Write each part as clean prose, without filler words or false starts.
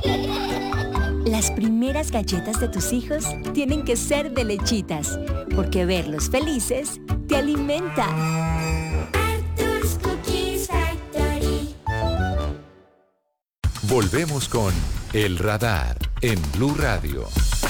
Las primeras galletas de tus hijos tienen que ser de Lechitas, porque verlos felices te alimenta. Arthur's Cookies Factory. Volvemos con El Radar en Blue Radio.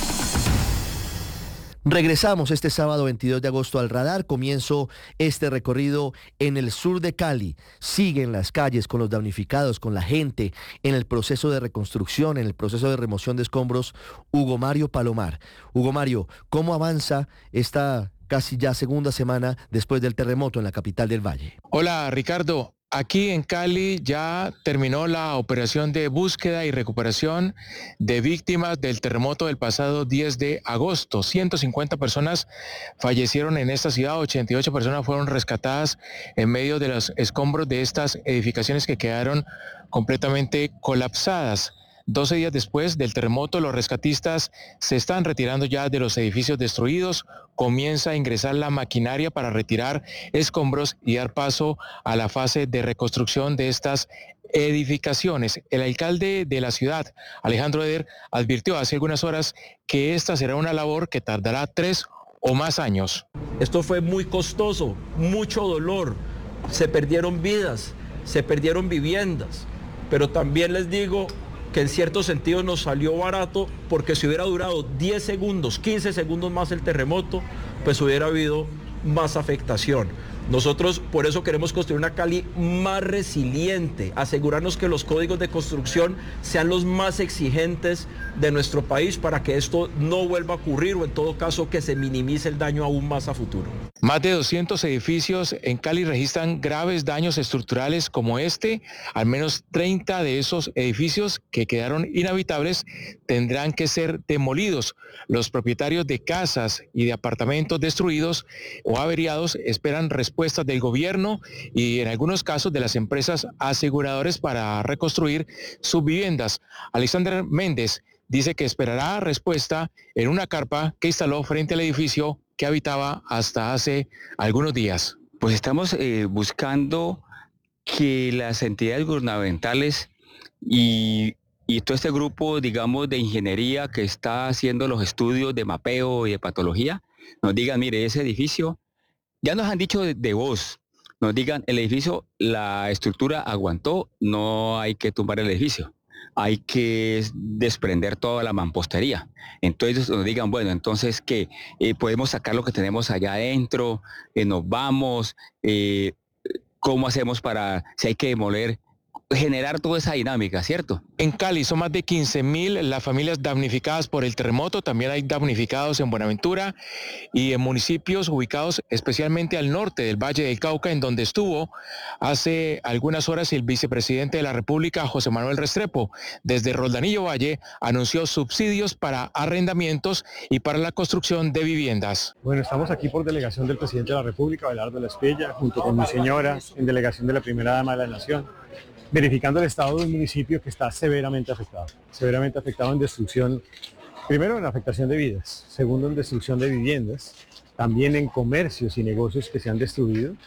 Regresamos este sábado 22 de agosto al Radar. Comienzo este recorrido en el sur de Cali. Siguen las calles con los damnificados, con la gente en el proceso de reconstrucción, en el proceso de remoción de escombros. Hugo Mario Palomar. Hugo Mario, ¿cómo avanza esta casi ya segunda semana después del terremoto en la capital del Valle? Hola Ricardo. Aquí en Cali ya terminó la operación de búsqueda y recuperación de víctimas del terremoto del pasado 10 de agosto. 150 personas fallecieron en esta ciudad, 88 personas fueron rescatadas en medio de los escombros de estas edificaciones que quedaron completamente colapsadas. 12 días después del terremoto, los rescatistas se están retirando ya de los edificios destruidos. Comienza a ingresar la maquinaria para retirar escombros y dar paso a la fase de reconstrucción de estas edificaciones. El alcalde de la ciudad, Alejandro Eder, advirtió hace algunas horas que esta será una labor que tardará 3 o más años. Esto fue muy costoso, mucho dolor, se perdieron vidas, se perdieron viviendas, pero también les digo que en cierto sentido nos salió barato, porque si hubiera durado 10 segundos, 15 segundos más el terremoto, pues hubiera habido más afectación. Nosotros por eso queremos construir una Cali más resiliente, asegurarnos que los códigos de construcción sean los más exigentes de nuestro país para que esto no vuelva a ocurrir o en todo caso que se minimice el daño aún más a futuro. Más de 200 edificios en Cali registran graves daños estructurales como este. Al menos 30 de esos edificios que quedaron inhabitables tendrán que ser demolidos. Los propietarios de casas y de apartamentos destruidos o averiados esperan respuestas del gobierno y en algunos casos de las empresas aseguradoras para reconstruir sus viviendas. Alexander Méndez dice que esperará respuesta en una carpa que instaló frente al edificio que habitaba hasta hace algunos días. Pues estamos buscando que las entidades gubernamentales y todo este grupo, digamos, de ingeniería que está haciendo los estudios de mapeo y de patología, nos digan, mire, ese edificio, ya nos han dicho de voz, nos digan, el edificio, la estructura aguantó, no hay que tumbar el edificio. Hay que desprender toda la mampostería. Entonces nos digan, bueno, entonces que podemos sacar lo que tenemos allá adentro, nos vamos, ¿cómo hacemos para, si hay que demoler, generar toda esa dinámica, ¿cierto? En Cali son más de 15,000 las familias damnificadas por el terremoto. También hay damnificados en Buenaventura y en municipios ubicados especialmente al norte del Valle del Cauca, en donde estuvo hace algunas horas el vicepresidente de la República, José Manuel Restrepo. Desde Roldanillo Valle anunció subsidios para arrendamientos y para la construcción de viviendas. Bueno, estamos aquí por delegación del presidente de la República, Abelardo Lespella, junto con mi señora, en delegación de la primera dama de la Nación, verificando el estado de un municipio que está severamente afectado en destrucción, primero en afectación de vidas, segundo en destrucción de viviendas, también en comercios y negocios que se han destruido,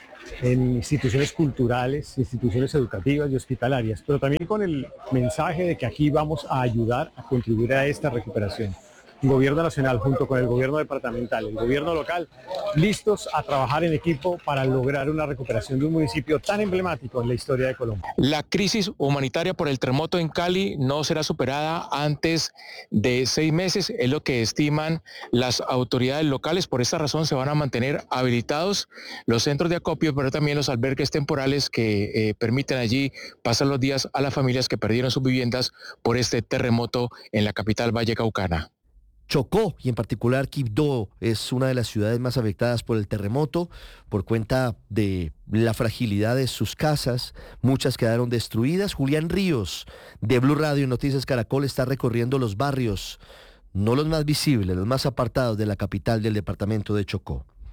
en instituciones culturales, instituciones educativas y hospitalarias, pero también con el mensaje de que aquí vamos a ayudar a contribuir a esta recuperación. El gobierno nacional junto con el gobierno departamental, el gobierno local, listos a trabajar en equipo para lograr una recuperación de un municipio tan emblemático en la historia de Colombia. La crisis humanitaria por el terremoto en Cali no será superada antes de 6 meses, es lo que estiman las autoridades locales. Por esta razón se van a mantener habilitados los centros de acopio, pero también los albergues temporales que permiten allí pasar los días a las familias que perdieron sus viviendas por este terremoto en la capital vallecaucana. Chocó, y en particular Quibdó, es una de las ciudades más afectadas por el terremoto por cuenta de la fragilidad de sus casas. Muchas quedaron destruidas. Julián Ríos, de Blue Radio y Noticias Caracol, está recorriendo los barrios, no los más visibles, los más apartados de la capital del departamento de Chocó.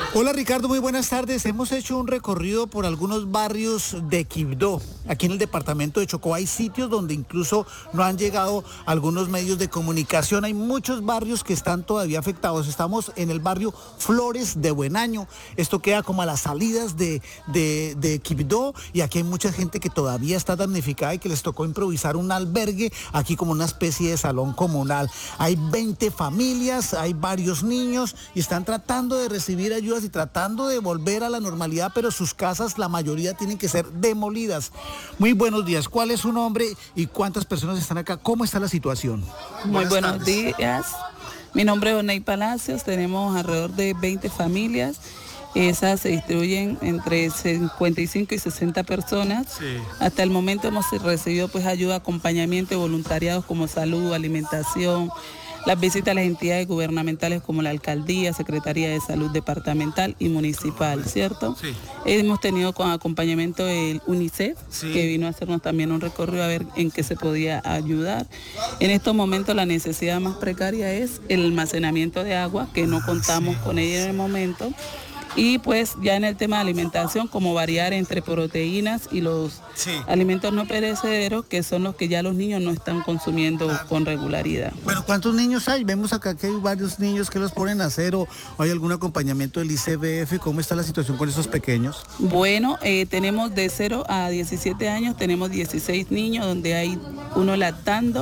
Hola Ricardo, muy buenas tardes. Hemos hecho un recorrido por algunos barrios de Quibdó, aquí en el departamento de Chocó. Hay sitios donde incluso no han llegado algunos medios de comunicación. Hay muchos barrios que están todavía afectados. Estamos en el barrio Flores de Buenaño. Esto queda como a las salidas de Quibdó, y aquí hay mucha gente que todavía está damnificada y que les tocó improvisar un albergue aquí como una especie de salón comunal. Hay 20 familias, hay varios niños y están tratando de recibir ayudas y tratando de volver a la normalidad, pero sus casas, la mayoría, tienen que ser demolidas. Muy buenos días. ¿Cuál es su nombre y cuántas personas están acá? ¿Cómo está la situación? Muy buenos días. Mi nombre es Oney Palacios. Tenemos alrededor de 20 familias. Esas se distribuyen entre 55 y 60 personas. Sí. Hasta el momento hemos recibido pues ayuda, acompañamiento de voluntariados como salud, alimentación, las visitas a las entidades gubernamentales como la Alcaldía, Secretaría de Salud Departamental y Municipal, ¿cierto? Sí. Hemos tenido con acompañamiento del UNICEF, sí, que vino a hacernos también un recorrido a ver en qué se podía ayudar. En estos momentos la necesidad más precaria es el almacenamiento de agua, que no contamos con ella en el momento. Y pues ya en el tema de alimentación, como variar entre proteínas y los alimentos no perecederos, que son los que ya los niños no están consumiendo con regularidad. Bueno, ¿cuántos niños hay? Vemos acá que hay varios niños que los ponen a hacer, o hay algún acompañamiento del ICBF. ¿Cómo está la situación con esos pequeños? Bueno, tenemos de 0 a 17 años, tenemos 16 niños donde hay uno lactando.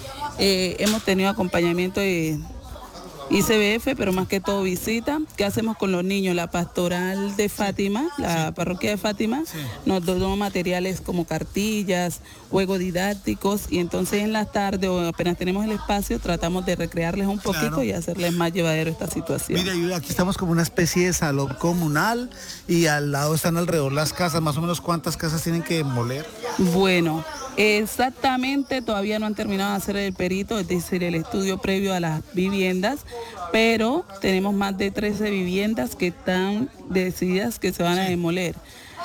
Hemos tenido acompañamiento de ICBF, pero más que todo visita. ¿Qué hacemos con los niños? La pastoral de Fátima, la parroquia de Fátima, nos donó materiales como cartillas, juegos didácticos, y entonces en la tarde, o apenas tenemos el espacio, tratamos de recrearles un poquito y hacerles más llevadero esta situación. Mira, aquí estamos como una especie de salón comunal y al lado están alrededor las casas. Más o menos, ¿cuántas casas tienen que demoler? Bueno, exactamente todavía no han terminado de hacer el perito, es decir, el estudio previo a las viviendas, pero tenemos más de 13 viviendas que están decididas que se van a demoler.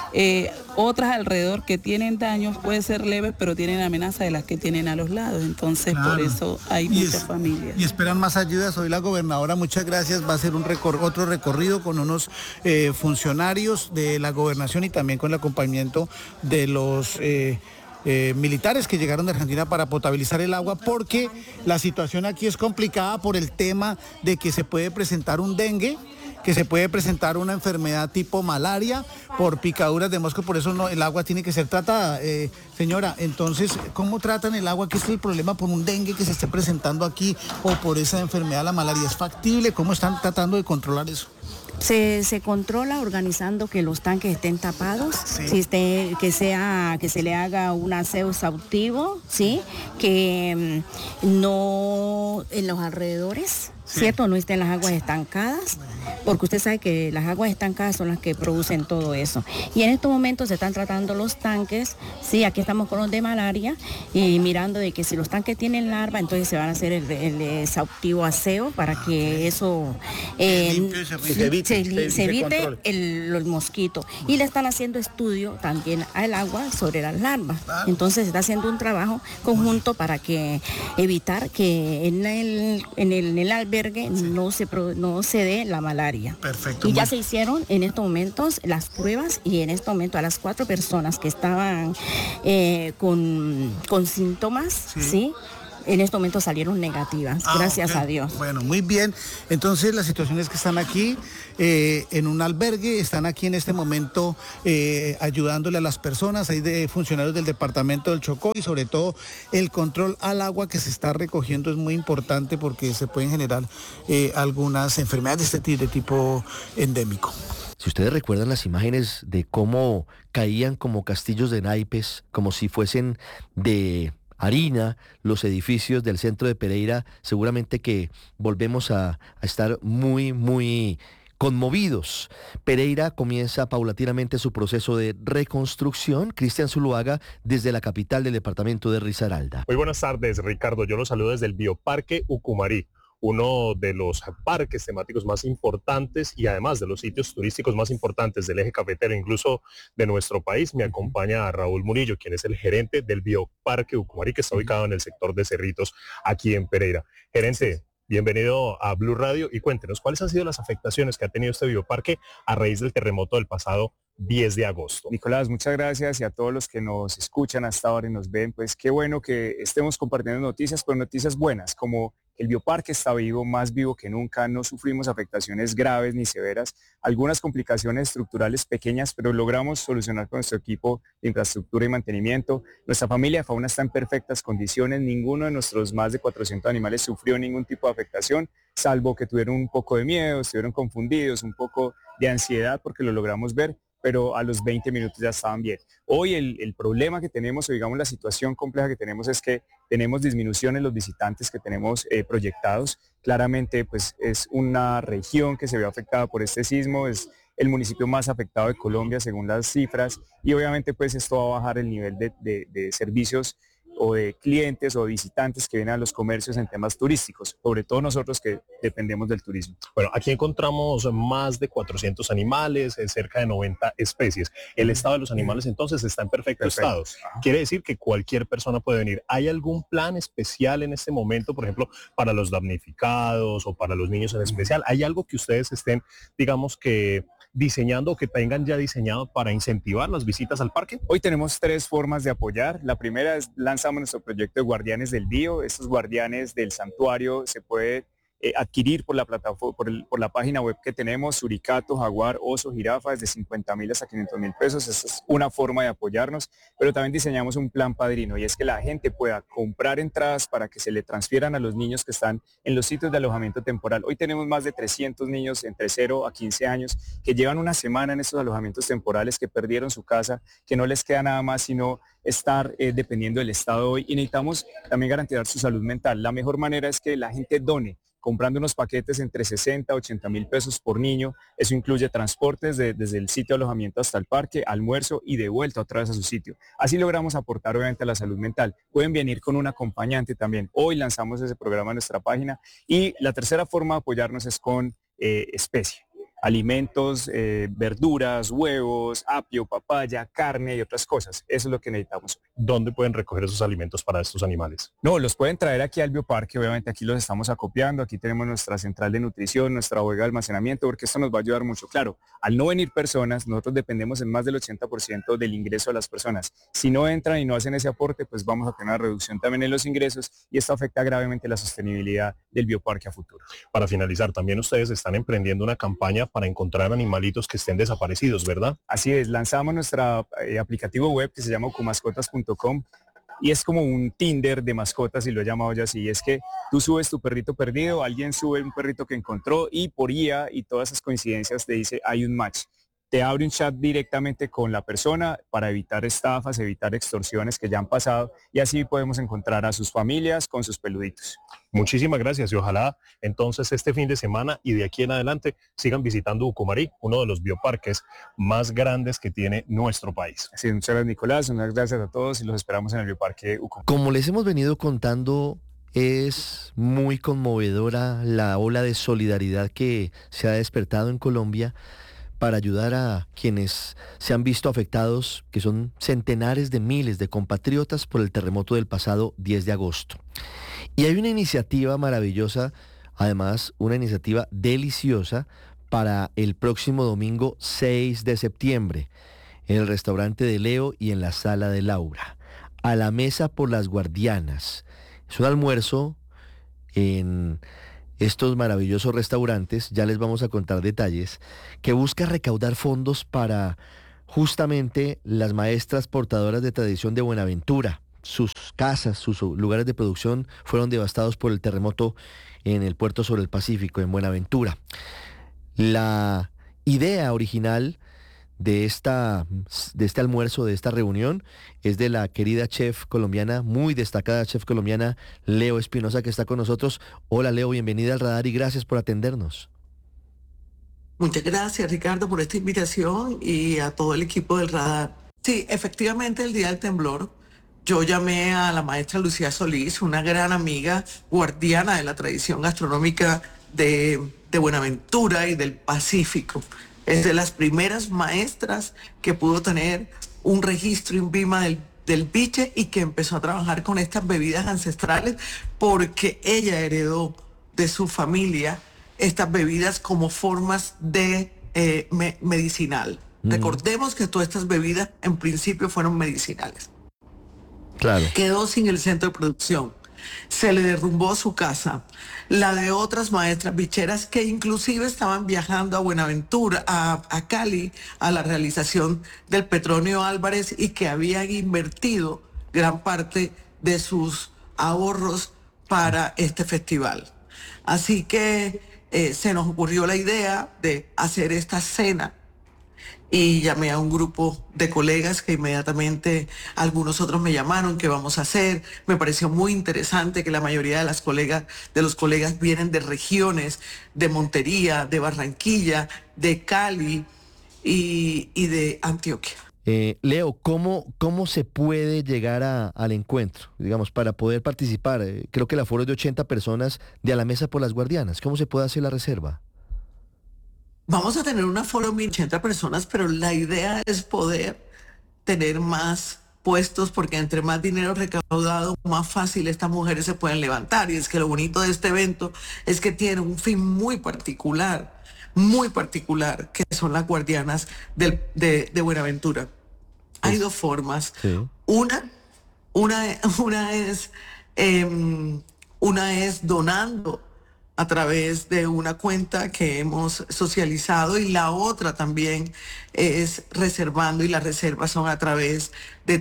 Otras alrededor que tienen daños, puede ser leves, pero tienen amenaza de las que tienen a los lados. Entonces, por eso hay muchas familias. Y esperan más ayudas. Hoy la gobernadora, muchas gracias, va a hacer otro recorrido con unos funcionarios de la gobernación y también con el acompañamiento de los militares que llegaron de Argentina para potabilizar el agua, porque la situación aquí es complicada por el tema de que se puede presentar un dengue, que se puede presentar una enfermedad tipo malaria por picaduras de mosco. Por eso el agua tiene que ser tratada. Señora, entonces, ¿cómo tratan el agua? ¿Qué es el problema por un dengue que se esté presentando aquí o por esa enfermedad, la malaria? ¿Es factible? ¿Cómo están tratando de controlar eso? Se controla organizando que los tanques estén tapados, que se le haga un aseo exhaustivo, ¿sí? Que no en los alrededores, ¿cierto? No estén las aguas estancadas, porque usted sabe que las aguas estancadas son las que producen todo eso. Y en estos momentos se están tratando los tanques, sí, aquí estamos con los de malaria, y mirando de que si los tanques tienen larva, entonces se van a hacer el exhaustivo aseo para que eso se evite el mosquito. Y le están haciendo estudio también al agua sobre las larvas. Entonces se está haciendo un trabajo conjunto para que evitar que en el albergue no se dé la malaria. Perfecto. Y ya se hicieron en estos momentos las pruebas, y en este momento a las 4 personas que estaban con síntomas, ¿sí? En este momento salieron negativas, gracias a Dios. Bueno, muy bien. Entonces, la situación es que están aquí en un albergue, están aquí en este momento ayudándole a las personas. Hay funcionarios del departamento del Chocó, y sobre todo el control al agua que se está recogiendo es muy importante, porque se pueden generar algunas enfermedades de tipo endémico. Si ustedes recuerdan las imágenes de cómo caían como castillos de naipes, como si fuesen de harina, los edificios del centro de Pereira, seguramente que volvemos a estar muy, muy conmovidos. Pereira comienza paulatinamente su proceso de reconstrucción. Cristian Zuluaga, desde la capital del departamento de Risaralda. Muy buenas tardes, Ricardo. Yo los saludo desde el Bioparque Ucumarí, uno de los parques temáticos más importantes y además de los sitios turísticos más importantes del eje cafetero, incluso de nuestro país. Me acompaña Raúl Murillo, quien es el gerente del Bioparque Ucumarí, que está ubicado en el sector de Cerritos, aquí en Pereira. Gerente, bienvenido a Blue Radio y cuéntenos cuáles han sido las afectaciones que ha tenido este bioparque a raíz del terremoto del pasado 10 de agosto. Nicolás, muchas gracias y a todos los que nos escuchan hasta ahora y nos ven, pues qué bueno que estemos compartiendo noticias, pero noticias buenas, como el bioparque está vivo, más vivo que nunca, no sufrimos afectaciones graves ni severas, algunas complicaciones estructurales pequeñas, pero logramos solucionar con nuestro equipo de infraestructura y mantenimiento. Nuestra familia de fauna está en perfectas condiciones, ninguno de nuestros más de 400 animales sufrió ningún tipo de afectación, salvo que tuvieron un poco de miedo, estuvieron confundidos, un poco de ansiedad porque lo logramos ver, pero a los 20 minutos ya estaban bien. Hoy el problema que tenemos, o digamos la situación compleja que tenemos es que tenemos disminución en los visitantes que tenemos proyectados. Claramente pues es una región que se ve afectada por este sismo, es el municipio más afectado de Colombia según las cifras y obviamente pues esto va a bajar el nivel de servicios o de clientes o visitantes que vienen a los comercios en temas turísticos, sobre todo nosotros que dependemos del turismo. Bueno, aquí encontramos más de 400 animales, cerca de 90 especies. El estado de los animales entonces está en perfecto estado. Quiere decir que cualquier persona puede venir. ¿Hay algún plan especial en este momento, por ejemplo, para los damnificados o para los niños en especial? ¿Hay algo que ustedes estén, digamos que diseñando o que tengan ya diseñado para incentivar las visitas al parque? Hoy tenemos 3 formas de apoyar. La primera es lanzamos nuestro proyecto de Guardianes del Bío. Estos guardianes del santuario se puede adquirir por la plataforma, por la página web que tenemos, suricato, jaguar, oso, jirafa, desde 50.000 hasta 500.000 pesos. Esta es una forma de apoyarnos, pero también diseñamos un plan padrino y es que la gente pueda comprar entradas para que se le transfieran a los niños que están en los sitios de alojamiento temporal. Hoy tenemos más de 300 niños entre 0 a 15 años que llevan una semana en estos alojamientos temporales, que perdieron su casa, que no les queda nada más sino estar dependiendo del Estado hoy, y necesitamos también garantizar su salud mental. La mejor manera es que la gente done, comprando unos paquetes entre 60 a 80.000 pesos por niño. Eso incluye transportes desde el sitio de alojamiento hasta el parque, almuerzo y de vuelta otra vez a su sitio. Así logramos aportar obviamente a la salud mental. Pueden venir con un acompañante también. Hoy lanzamos ese programa en nuestra página. Y la tercera forma de apoyarnos es con especie. Alimentos, verduras, huevos, apio, papaya, carne y otras cosas. Eso es lo que necesitamos. ¿Dónde pueden recoger esos alimentos para estos animales? No, los pueden traer aquí al bioparque, obviamente aquí los estamos acopiando, aquí tenemos nuestra central de nutrición, nuestra bodega de almacenamiento, porque esto nos va a ayudar mucho. Claro, al no venir personas, nosotros dependemos en más del 80% del ingreso de las personas. Si no entran y no hacen ese aporte, pues vamos a tener una reducción también en los ingresos y esto afecta gravemente la sostenibilidad del bioparque a futuro. Para finalizar, también ustedes están emprendiendo una campaña para encontrar animalitos que estén desaparecidos, ¿verdad? Así es, lanzamos nuestro aplicativo web que se llama ocumascotas.com y es como un Tinder de mascotas, y lo he llamado yo así. Es que tú subes tu perrito perdido, alguien sube un perrito que encontró y por IA y todas esas coincidencias te dice hay un match. Te abre un chat directamente con la persona para evitar estafas, evitar extorsiones que ya han pasado, y así podemos encontrar a sus familias con sus peluditos. Muchísimas gracias y ojalá entonces este fin de semana y de aquí en adelante sigan visitando Ucumarí, uno de los bioparques más grandes que tiene nuestro país. Sí, muchas gracias Nicolás, unas gracias a todos y los esperamos en el bioparque Ucumarí. Como les hemos venido contando, es muy conmovedora la ola de solidaridad que se ha despertado en Colombia para ayudar a quienes se han visto afectados, que son centenares de miles de compatriotas por el terremoto del pasado 10 de agosto. Y hay una iniciativa maravillosa, además una iniciativa deliciosa para el próximo domingo 6 de septiembre, en el restaurante de Leo y en la sala de Laura, a la mesa por las guardianas. Es un almuerzo en estos maravillosos restaurantes, ya les vamos a contar detalles, que busca recaudar fondos para justamente las maestras portadoras de tradición de Buenaventura. Sus casas, sus lugares de producción fueron devastados por el terremoto en el puerto sobre el Pacífico, en Buenaventura. La idea original de este almuerzo, de esta reunión, es de la querida chef colombiana, muy destacada chef colombiana, Leo Espinosa, que está con nosotros. Hola Leo, bienvenida al Radar y gracias por atendernos. Muchas gracias Ricardo por esta invitación y a todo el equipo del Radar. Sí, efectivamente el día del temblor yo llamé a la maestra Lucía Solís, una gran amiga, guardiana de la tradición gastronómica de Buenaventura y del Pacífico. Es de las primeras maestras que pudo tener un registro INVIMA del biche y que empezó a trabajar con estas bebidas ancestrales porque ella heredó de su familia estas bebidas como formas de medicinal. Recordemos que todas estas bebidas en principio fueron medicinales. Claro. Quedó sin el centro de producción. Se le derrumbó su casa. La de otras maestras bicheras que inclusive estaban viajando a Buenaventura, a Cali, a la realización del Petronio Álvarez y que habían invertido gran parte de sus ahorros para este festival. Así que se nos ocurrió la idea de hacer esta cena y llamé a un grupo de colegas que inmediatamente algunos otros me llamaron, ¿qué vamos a hacer? Me pareció muy interesante que la mayoría de los colegas vienen de regiones, de Montería, de Barranquilla, de Cali y de Antioquia. Leo, ¿cómo se puede llegar al encuentro? Digamos, para poder participar. Creo que el aforo es de 80 personas de A la Mesa por las Guardianas. ¿Cómo se puede hacer la reserva? Vamos a tener un aforo de 1.080 personas, pero la idea es poder tener más puestos porque entre más dinero recaudado, más fácil estas mujeres se pueden levantar. Y es que lo bonito de este evento es que tiene un fin muy particular, que son las guardianas de Buenaventura. Hay dos formas. Sí. Una es donando a través de una cuenta que hemos socializado y la otra también es reservando y las reservas son a través de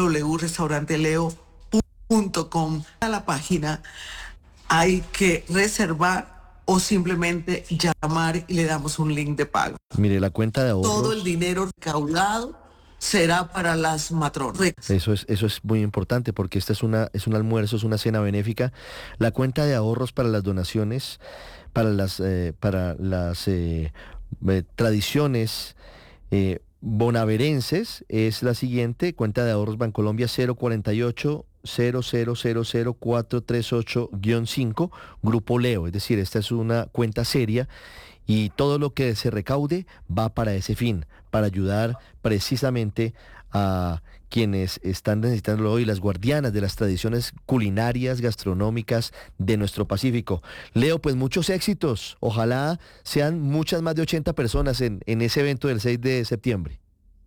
www.restauranteleo.com. A la página hay que reservar o simplemente llamar y le damos un link de pago. Mire, la cuenta de ahorros. Todo el dinero recaudado será para las matronas. Eso es muy importante porque esta es un almuerzo, es una cena benéfica. La cuenta de ahorros para las donaciones, para las tradiciones bonaverenses es la siguiente: cuenta de ahorros Bancolombia 048 0000438-5, Grupo Leo. Es decir, esta es una cuenta seria y todo lo que se recaude va para ese fin, para ayudar precisamente a quienes están necesitándolo hoy, las guardianas de las tradiciones culinarias, gastronómicas de nuestro Pacífico. Leo, pues muchos éxitos. Ojalá sean muchas más de 80 personas en ese evento del 6 de septiembre.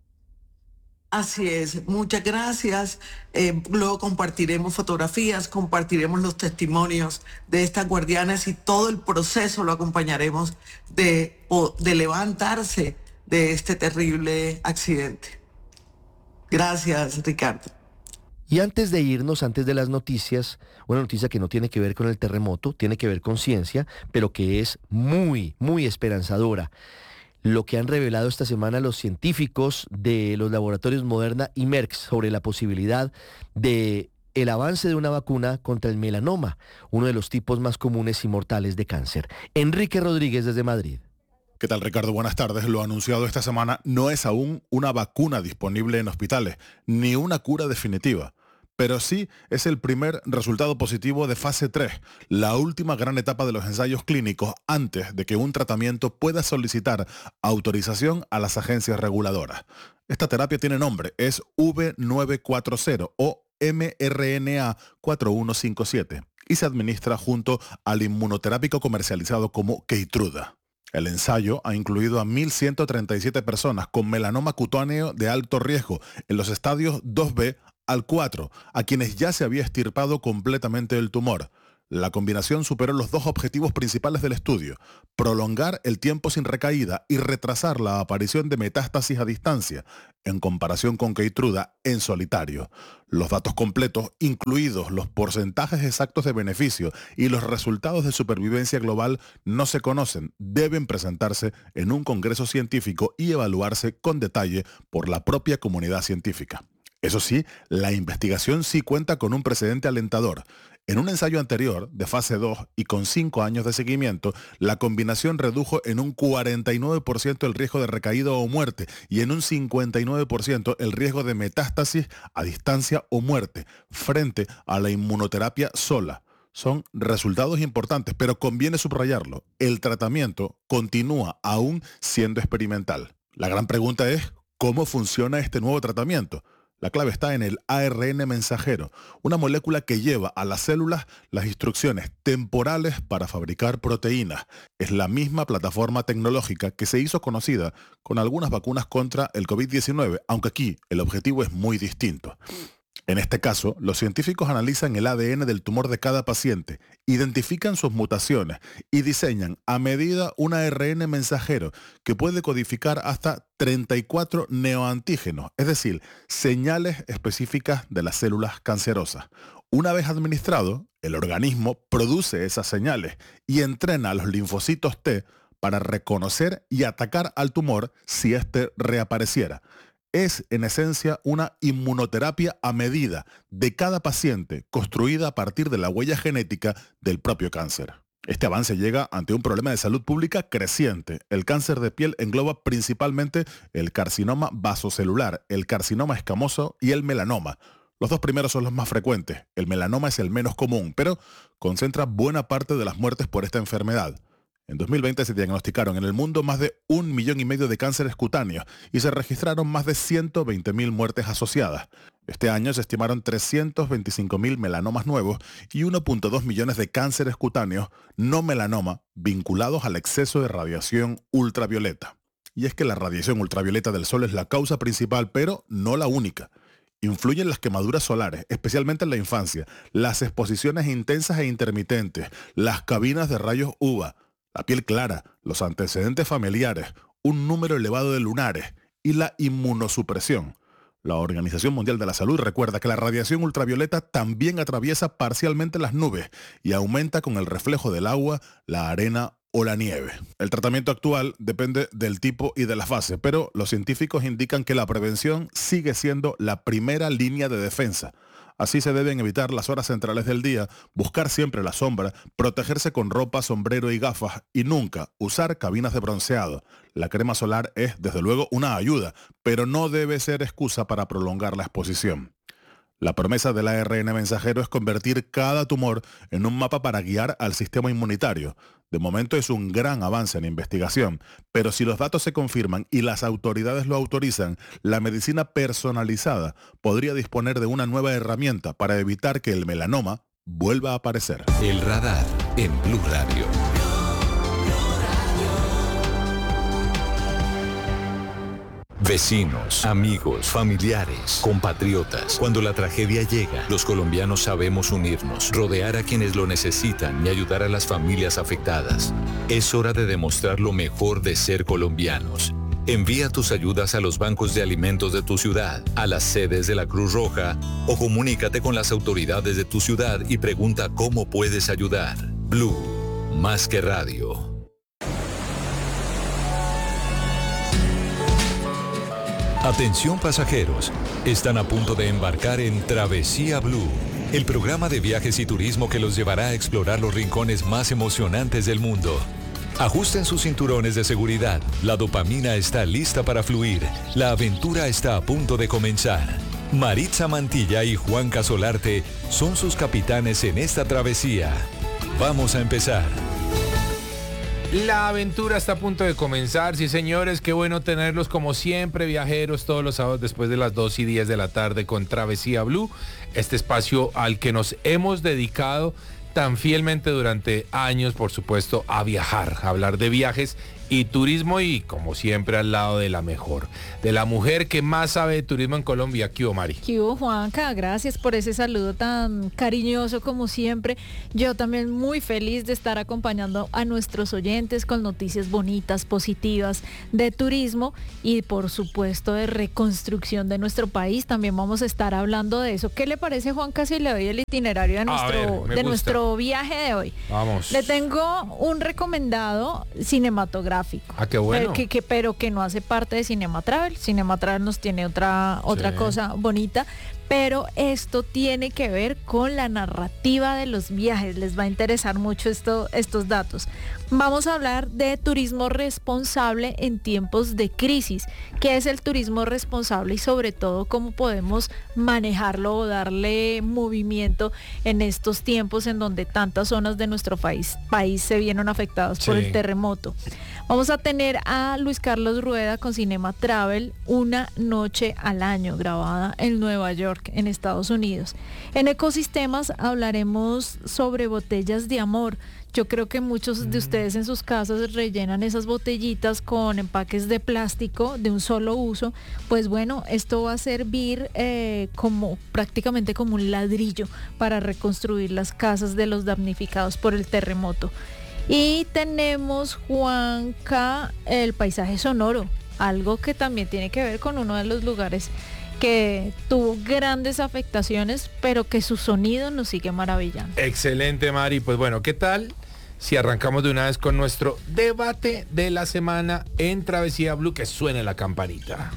Así es, muchas gracias. Luego compartiremos fotografías, compartiremos los testimonios de estas guardianas y todo el proceso lo acompañaremos de levantarse de este terrible accidente. Gracias, Ricardo. Y antes de irnos, antes de las noticias, una noticia que no tiene que ver con el terremoto, tiene que ver con ciencia, pero que es muy, muy esperanzadora. Lo que han revelado esta semana los científicos de los laboratorios Moderna y Merck sobre la posibilidad de el avance de una vacuna contra el melanoma, uno de los tipos más comunes y mortales de cáncer. Enrique Rodríguez desde Madrid. ¿Qué tal, Ricardo? Buenas tardes. Lo anunciado esta semana no es aún una vacuna disponible en hospitales, ni una cura definitiva. Pero sí es el primer resultado positivo de fase 3, la última gran etapa de los ensayos clínicos antes de que un tratamiento pueda solicitar autorización a las agencias reguladoras. Esta terapia tiene nombre, es V940 o mRNA 4157 y se administra junto al inmunoterápico comercializado como Keytruda. El ensayo ha incluido a 1.137 personas con melanoma cutáneo de alto riesgo en los estadios 2B al 4, a quienes ya se había extirpado completamente el tumor. La combinación superó los dos objetivos principales del estudio: prolongar el tiempo sin recaída y retrasar la aparición de metástasis a distancia, en comparación con Keytruda en solitario. Los datos completos, incluidos los porcentajes exactos de beneficio y los resultados de supervivencia global, no se conocen. Deben presentarse en un congreso científico y evaluarse con detalle por la propia comunidad científica. Eso sí, la investigación sí cuenta con un precedente alentador. En un ensayo anterior, de fase 2 y con 5 años de seguimiento, la combinación redujo en un 49% el riesgo de recaída o muerte y en un 59% el riesgo de metástasis a distancia o muerte, frente a la inmunoterapia sola. Son resultados importantes, pero conviene subrayarlo. El tratamiento continúa aún siendo experimental. La gran pregunta es, ¿cómo funciona este nuevo tratamiento? La clave está en el ARN mensajero, una molécula que lleva a las células las instrucciones temporales para fabricar proteínas. Es la misma plataforma tecnológica que se hizo conocida con algunas vacunas contra el COVID-19, aunque aquí el objetivo es muy distinto. En este caso, los científicos analizan el ADN del tumor de cada paciente, identifican sus mutaciones y diseñan a medida un ARN mensajero que puede codificar hasta 34 neoantígenos, es decir, señales específicas de las células cancerosas. Una vez administrado, el organismo produce esas señales y entrena a los linfocitos T para reconocer y atacar al tumor si éste reapareciera. Es, en esencia, una inmunoterapia a medida de cada paciente, construida a partir de la huella genética del propio cáncer. Este avance llega ante un problema de salud pública creciente. El cáncer de piel engloba principalmente el carcinoma vasocelular, el carcinoma escamoso y el melanoma. Los dos primeros son los más frecuentes. El melanoma es el menos común, pero concentra buena parte de las muertes por esta enfermedad. En 2020 se diagnosticaron en el mundo más de 1,5 millones de cánceres cutáneos y se registraron más de 120.000 muertes asociadas. Este año se estimaron 325.000 melanomas nuevos y 1,2 millones de cánceres cutáneos no melanoma vinculados al exceso de radiación ultravioleta. Y es que la radiación ultravioleta del sol es la causa principal, pero no la única. Influyen las quemaduras solares, especialmente en la infancia, las exposiciones intensas e intermitentes, las cabinas de rayos UVA, la piel clara, los antecedentes familiares, un número elevado de lunares y la inmunosupresión. La Organización Mundial de la Salud recuerda que la radiación ultravioleta también atraviesa parcialmente las nubes y aumenta con el reflejo del agua, la arena o la nieve. El tratamiento actual depende del tipo y de la fase, pero los científicos indican que la prevención sigue siendo la primera línea de defensa. Así se deben evitar las horas centrales del día, buscar siempre la sombra, protegerse con ropa, sombrero y gafas y nunca usar cabinas de bronceado. La crema solar es, desde luego, una ayuda, pero no debe ser excusa para prolongar la exposición. La promesa del ARN mensajero es convertir cada tumor en un mapa para guiar al sistema inmunitario. De momento es un gran avance en investigación, pero si los datos se confirman y las autoridades lo autorizan, la medicina personalizada podría disponer de una nueva herramienta para evitar que el melanoma vuelva a aparecer. El radar en Blue Radio. Vecinos, amigos, familiares, compatriotas. Cuando la tragedia llega, los colombianos sabemos unirnos, rodear a quienes lo necesitan y ayudar a las familias afectadas. Es hora de demostrar lo mejor de ser colombianos. Envía tus ayudas a los bancos de alimentos de tu ciudad, a las sedes de la Cruz Roja o comunícate con las autoridades de tu ciudad y pregunta cómo puedes ayudar. Blue, más que radio. Atención pasajeros, están a punto de embarcar en Travesía Blue, el programa de viajes y turismo que los llevará a explorar los rincones más emocionantes del mundo. Ajusten sus cinturones de seguridad, la dopamina está lista para fluir, la aventura está a punto de comenzar. Maritza Mantilla y Juan Casolarte son sus capitanes en esta travesía. Vamos a empezar. La aventura está a punto de comenzar, sí señores, qué bueno tenerlos como siempre, viajeros, todos los sábados después de las 2:10 de la tarde con Travesía Blue, este espacio al que nos hemos dedicado tan fielmente durante años, por supuesto, a viajar, a hablar de viajes y turismo y como siempre al lado de la mejor, de la mujer que más sabe de turismo en Colombia. ¿Qué hubo, Mari? ¿Qué hubo, Juanca? Gracias por ese saludo tan cariñoso como siempre. Yo también muy feliz de estar acompañando a nuestros oyentes con noticias bonitas, positivas de turismo y por supuesto de reconstrucción de nuestro país. También vamos a estar hablando de eso. ¿Qué le parece, Juanca, si le doy el itinerario de nuestro viaje de hoy? Vamos. Le tengo un recomendado cinematográfico. Ah, qué bueno. Pero que no hace parte de Cinema Travel. Cinema Travel nos tiene otra cosa bonita. pero esto tiene que ver con la narrativa de los viajes. Les va a interesar mucho estos datos. Vamos a hablar de turismo responsable en tiempos de crisis. ¿Qué es el turismo responsable y sobre todo cómo podemos manejarlo o darle movimiento en estos tiempos en donde tantas zonas de nuestro país se vieron afectadas por el terremoto? Vamos a tener a Luis Carlos Rueda con Cinema Travel, Una noche al año, grabada en Nueva York, en Estados Unidos. En Ecosistemas hablaremos sobre botellas de amor. Yo creo que muchos de ustedes en sus casas rellenan esas botellitas con empaques de plástico de un solo uso. Pues bueno, esto va a servir prácticamente como un ladrillo para reconstruir las casas de los damnificados por el terremoto. Y tenemos, Juanca, el paisaje sonoro, algo que también tiene que ver con uno de los lugares que tuvo grandes afectaciones, pero que su sonido nos sigue maravillando. Excelente, Mari. Pues bueno, ¿qué tal si arrancamos de una vez con nuestro debate de la semana en Travesía Blue? Que suene la campanita.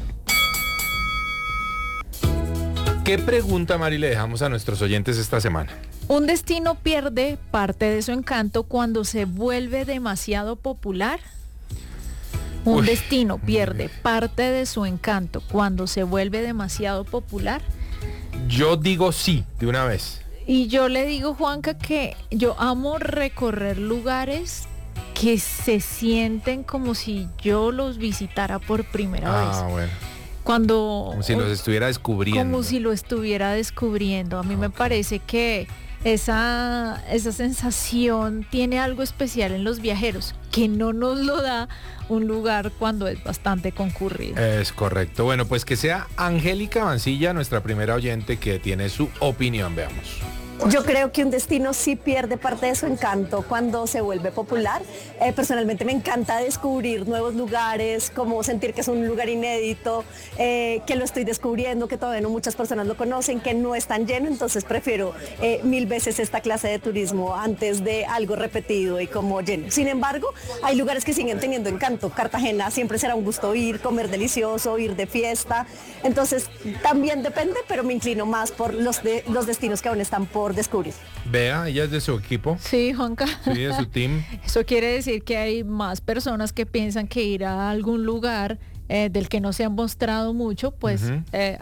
¿Qué pregunta, Mari, le dejamos a nuestros oyentes esta semana? ¿Un destino pierde parte de su encanto cuando se vuelve demasiado popular? ¿Un destino pierde parte de su encanto cuando se vuelve demasiado popular? Yo digo sí, de una vez. Y yo le digo, Juanca, que yo amo recorrer lugares que se sienten como si yo los visitara por primera vez. Bueno. Como si los estuviera descubriendo. Como si lo estuviera descubriendo. A mí me parece que esa sensación tiene algo especial en los viajeros, que no nos lo da un lugar cuando es bastante concurrido. Es correcto. Bueno, pues que sea Angélica Mancilla, nuestra primera oyente, que tiene su opinión. Veamos. Yo creo que un destino sí pierde parte de su encanto cuando se vuelve popular. Personalmente me encanta descubrir nuevos lugares, como sentir que es un lugar inédito, que lo estoy descubriendo, que todavía no muchas personas lo conocen, que no es tan lleno, entonces prefiero 1000 veces esta clase de turismo antes de algo repetido y como lleno. Sin embargo, hay lugares que siguen teniendo encanto. Cartagena siempre será un gusto ir, comer delicioso, ir de fiesta. Entonces también depende, pero me inclino más por los destinos que aún están por descubrir. Vea, ella es de su equipo. Sí, Juanca. Sí, de su team. Eso quiere decir que hay más personas que piensan que ir a algún lugar del que no se han mostrado mucho, pues le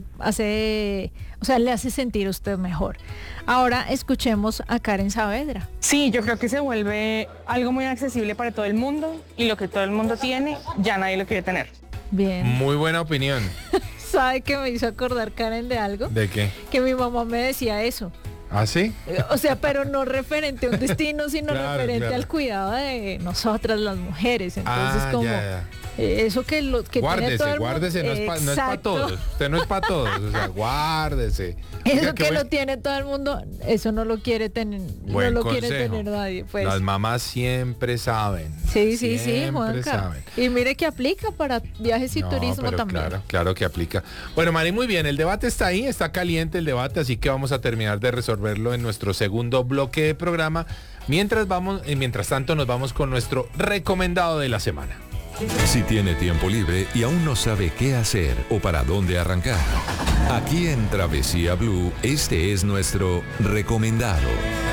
hace sentir usted mejor. Ahora escuchemos a Karen Saavedra. Sí, yo creo que se vuelve algo muy accesible para todo el mundo y lo que todo el mundo tiene, ya nadie lo quiere tener. Bien. Muy buena opinión. ¿Sabe qué me hizo acordar, Karen, de algo? ¿De qué? Que mi mamá me decía eso. ¿Ah, sí? O sea, pero no referente a un destino, sino referente al cuidado de nosotras las mujeres. Entonces, eso que guárdese, tiene todo el mundo. Guárdese, no es para todos. Usted no es para todos, o sea, guárdese. Eso que lo tiene todo el mundo, eso no lo quiere tener, no lo quiere tener nadie. Pues. Las mamás siempre saben. Sí, Juanca. Y mire que aplica para viajes y turismo también. Claro que aplica. Bueno, Mari, muy bien, el debate está ahí, está caliente el debate, así que vamos a terminar de resolverlo en nuestro segundo bloque de programa. Mientras tanto nos vamos con nuestro recomendado de la semana. Si tiene tiempo libre y aún no sabe qué hacer o para dónde arrancar, aquí en Travesía Blue, este es nuestro recomendado.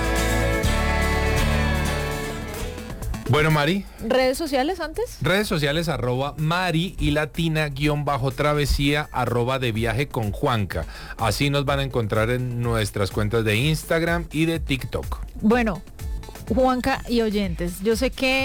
Bueno, Mari. ¿Redes sociales antes? Redes sociales @Mari y latina_travesía @de viaje con Juanca. Así nos van a encontrar en nuestras cuentas de Instagram y de TikTok. Bueno, Juanca y oyentes, yo sé que